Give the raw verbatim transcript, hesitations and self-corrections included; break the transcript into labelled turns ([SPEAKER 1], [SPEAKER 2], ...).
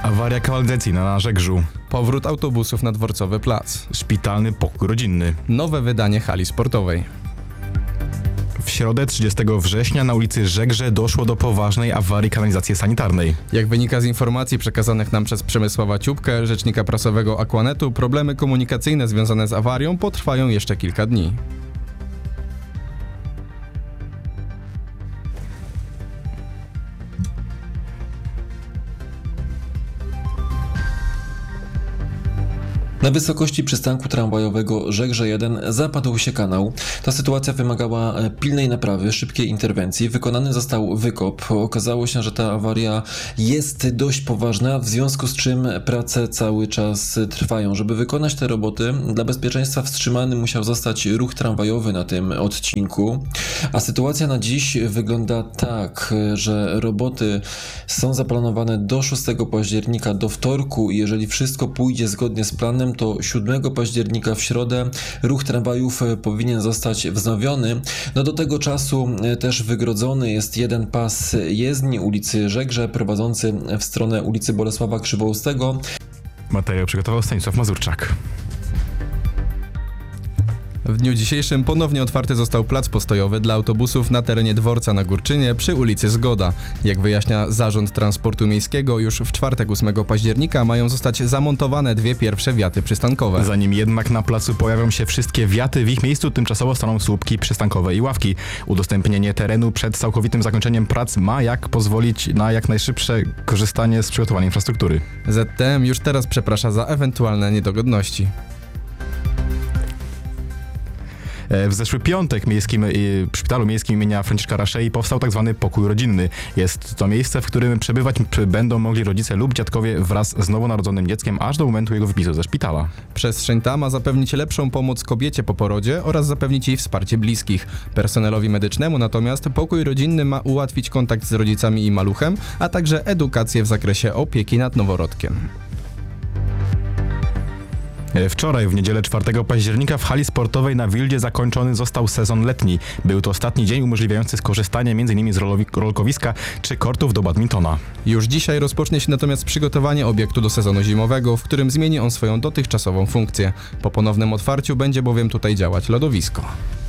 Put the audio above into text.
[SPEAKER 1] Awaria kanalizacyjna na Żegrzu.
[SPEAKER 2] Powrót autobusów na Dworcowy Plac.
[SPEAKER 1] Szpitalny pokój rodzinny.
[SPEAKER 2] Nowe wydanie hali sportowej.
[SPEAKER 1] W środę trzydziestego września na ulicy Żegrze doszło do poważnej awarii kanalizacji sanitarnej.
[SPEAKER 2] Jak wynika z informacji przekazanych nam przez Przemysława Ciupkę, rzecznika prasowego Aquanetu, problemy komunikacyjne związane z awarią potrwają jeszcze kilka dni.
[SPEAKER 3] Na wysokości przystanku tramwajowego Żegrze jeden zapadł się kanał. Ta sytuacja wymagała pilnej naprawy, szybkiej interwencji. Wykonany został wykop. Okazało się, że ta awaria jest dość poważna, w związku z czym prace cały czas trwają. Żeby wykonać te roboty, dla bezpieczeństwa wstrzymany musiał zostać ruch tramwajowy na tym odcinku. A sytuacja na dziś wygląda tak, że roboty są zaplanowane do szóstego października, do wtorku. Jeżeli wszystko pójdzie zgodnie z planem, to siódmego października w środę ruch tramwajów powinien zostać wznowiony. No do tego czasu też wygrodzony jest jeden pas jezdni ulicy Żegrze prowadzący w stronę ulicy Bolesława Krzywoustego.
[SPEAKER 1] Materiał przygotował Stanisław Mazurczak.
[SPEAKER 2] W dniu dzisiejszym ponownie otwarty został plac postojowy dla autobusów na terenie dworca na Górczynie przy ulicy Zgoda. Jak wyjaśnia Zarząd Transportu Miejskiego, już w czwartek ósmego października mają zostać zamontowane dwie pierwsze wiaty przystankowe.
[SPEAKER 1] Zanim jednak na placu pojawią się wszystkie wiaty, w ich miejscu tymczasowo staną słupki przystankowe i ławki. Udostępnienie terenu przed całkowitym zakończeniem prac ma jak pozwolić na jak najszybsze korzystanie z przygotowanej infrastruktury.
[SPEAKER 2] Z T M już teraz przeprasza za ewentualne niedogodności.
[SPEAKER 1] W zeszły piątek miejskim, w Szpitalu Miejskim imienia Franciszka Raszei powstał tzw. pokój rodzinny. Jest to miejsce, w którym przebywać będą mogli rodzice lub dziadkowie wraz z nowonarodzonym dzieckiem aż do momentu jego wypisu ze szpitala.
[SPEAKER 2] Przestrzeń ta ma zapewnić lepszą pomoc kobiecie po porodzie oraz zapewnić jej wsparcie bliskich. Personelowi medycznemu natomiast pokój rodzinny ma ułatwić kontakt z rodzicami i maluchem, a także edukację w zakresie opieki nad noworodkiem.
[SPEAKER 1] Wczoraj, w niedzielę czwartego października w hali sportowej na Wildzie zakończony został sezon letni. Był to ostatni dzień umożliwiający skorzystanie m.in. z rolkowiska czy kortów do badmintona.
[SPEAKER 2] Już dzisiaj rozpocznie się natomiast przygotowanie obiektu do sezonu zimowego, w którym zmieni on swoją dotychczasową funkcję. Po ponownym otwarciu będzie bowiem tutaj działać lodowisko.